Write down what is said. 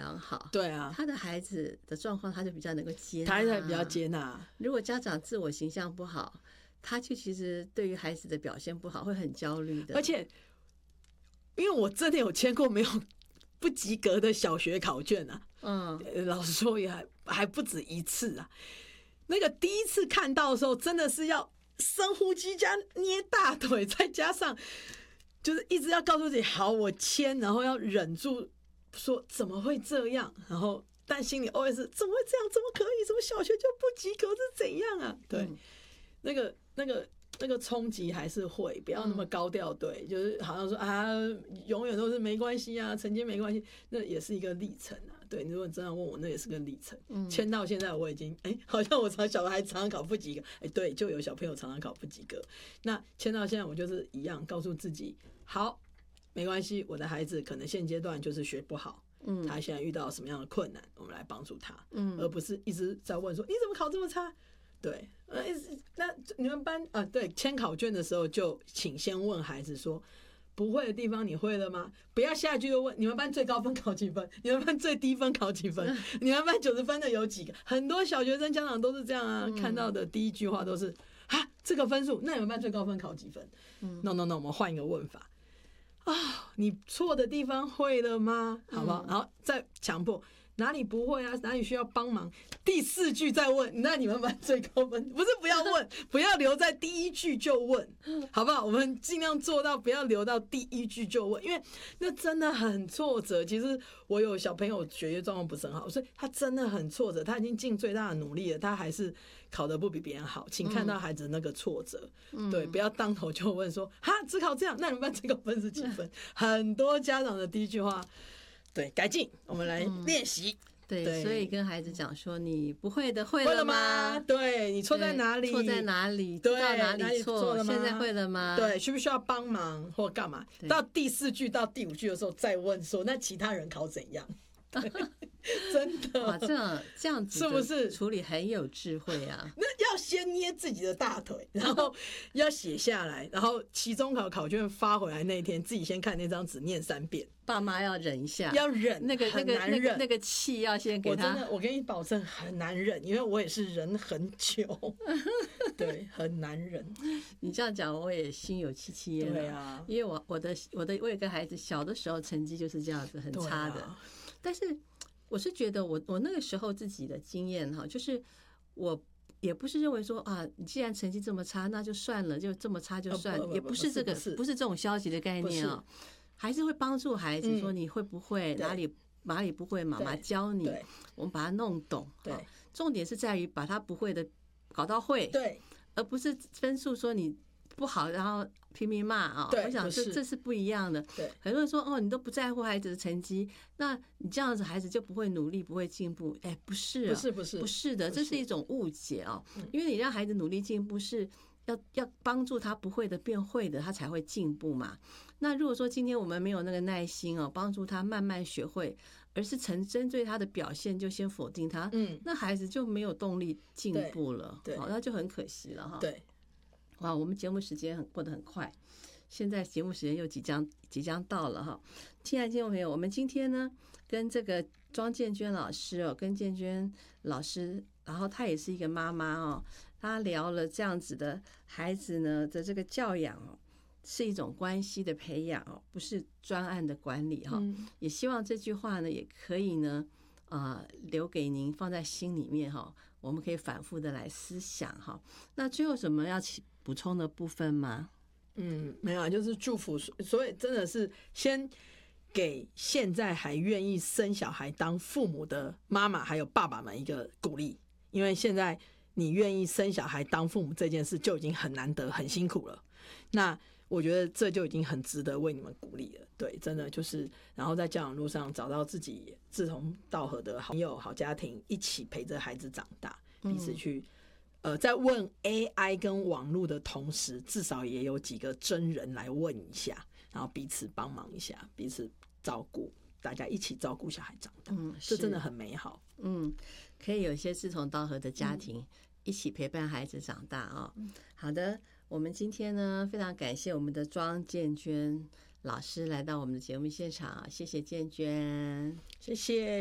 长好， 对啊， 他的孩子的状况他就比较能够接纳， 他才比较接纳。 如果家长自我形象不好，他就其实对于孩子的表现不好会很焦虑的。 而且因为我真的有签过没有不及格的小学考卷啊，老实说也还不止一次啊。那个第一次看到的时候，真的是要深呼吸加捏大腿，再加上就是一直要告诉自己好我签，然后要忍住说怎么会这样，然后但心里 OS 怎么会这样，怎么可以，怎么小学就不及格是怎样啊？对，那个冲击还是会，不要那么高调，对，就是好像说啊，永远都是没关系啊，成绩没关系，那也是一个历程啊。对，如果你真的问我，那也是个历程。签到现在我已经，好像我小孩常常考不及格，对，就有小朋友常常考不及格。那签到现在我就是一样，告诉自己，好，没关系，我的孩子可能现阶段就是学不好。他现在遇到什么样的困难，我们来帮助他，而不是一直在问说你怎么考这么差。对，那你们班对，签考卷的时候就请先问孩子说，不会的地方你会了吗？不要下一句就问你们班最高分考几分，你们班最低分考几分，你们班90分的有几个？很多小学生家长都是这样啊，看到的第一句话都是这个分数，那你们班最高分考几分？No， 我们换一个问法你错的地方会了吗？好不好？然后再强迫哪里不会啊，哪里需要帮忙，第4句再问，那你们班最高分，不是不要问，不要留在第1句就问，好不好？我们尽量做到不要留到第1句就问，因为那真的很挫折。其实我有小朋友学业状况不是很好，所以他真的很挫折，他已经尽最大的努力了，他还是考得不比别人好，请看到孩子那个挫折，对，不要当头就问说只考这样，那你们班最高分是几分？很多家长的第一句话，对，改进，我们来练习。 对，所以跟孩子讲说，你不会的会了吗？ 对，你错在哪里？ 错在哪里？知道哪里错了吗？现在会了吗？ 对，需不需要帮忙或干嘛？到第4句到第5句的时候再问说，那其他人考怎样？真的哇，这样子是不是处理很有智慧啊？ 那要先捏自己的大腿，然后要写下来，然后期中考卷发回来那一天，自己先看那张纸念3遍。 爸妈要忍一下， 要忍，很难忍， 那个气要先给他。 我跟你保证很难忍，因为我也是忍很久，对，很难忍。 你这样讲，我也心有戚戚焉。 对啊， 因为我有个孩子，小的时候成绩就是这样子，很差的。但是我是觉得我那个时候自己的经验哈，就是我也不是认为说你既然成绩这么差，那就算了，就这么差就算，也不是这个，不是这种消极的概念啊，还是会帮助孩子说你会不会哪里不会，妈妈教你，我们把它弄懂。对，重点是在于把他不会的搞到会，对，而不是分数说你不好，然后拼命骂我想这是不一样的。对，很多人说你都不在乎孩子的成绩，那你这样子孩子就不会努力，不会进步。不是不是的，这是一种误解因为你让孩子努力进步是要帮助他不会的变会的，他才会进步嘛。那如果说今天我们没有那个耐心帮助他慢慢学会，而是针对他的表现就先否定他，那孩子就没有动力进步了，那就很可惜了哈。对。哇，我们节目时间过得很快，现在节目时间又即将到了哈。亲爱的听众朋友，我们今天呢跟这个庄建娟老师跟建娟老师，然后她也是一个妈妈她聊了这样子的孩子呢的这个教养是一种关系的培养不是专案的管理也希望这句话呢也可以呢留给您放在心里面我们可以反复的来思想那最后什么要补充的部分吗？ 没有，就是祝福，所以真的是先给现在还愿意生小孩当父母的妈妈还有爸爸们一个鼓励，因为现在你愿意生小孩当父母这件事就已经很难得很辛苦了，那我觉得这就已经很值得为你们鼓励了。对，真的就是然后在教养路上找到自己志同道合的好朋友好家庭，一起陪着孩子长大，彼此去在问 AI 跟网络的同时，至少也有几个真人来问一下，然后彼此帮忙一下，彼此照顾，大家一起照顾小孩长大，这真的很美好。 可以有一些志同道合的家庭一起陪伴孩子长大好的，我们今天呢非常感谢我们的庄建娟老师来到我们的节目现场，谢谢建娟， 谢谢。